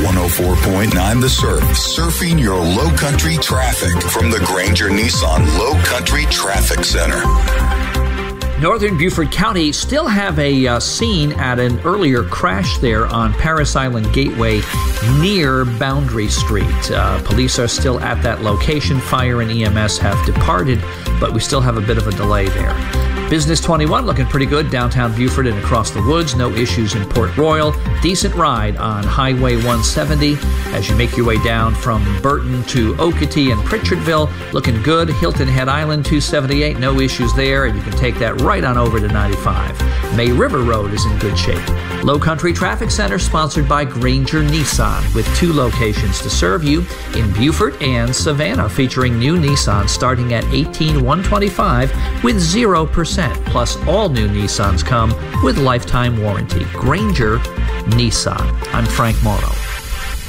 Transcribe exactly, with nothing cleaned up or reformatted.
one oh four point nine The Surf, surfing your low country traffic from the Granger Nissan Low Country Traffic Center. Northern Beaufort County still have a uh, scene at an earlier crash there on Paris Island Gateway near Boundary Street. Uh, police are still at that location. Fire and E M S have departed, but we still have a bit of a delay there. Business twenty-one looking pretty good downtown Beaufort and across the woods. No issues in Port Royal. Decent ride on Highway one seventy as you make your way down from Burton to Okatee and Pritchardville. Looking good. Hilton Head Island two seventy-eight. No issues there, and you can take that right on over to ninety-five. May River Road is in good shape. Low Country Traffic Center sponsored by Granger Nissan with two locations to serve you in Beaufort and Savannah, featuring new Nissans starting at eighteen thousand one hundred twenty-five dollars with zero percent. Plus, all new Nissans come with lifetime warranty. Granger Nissan. I'm Frank Morrow.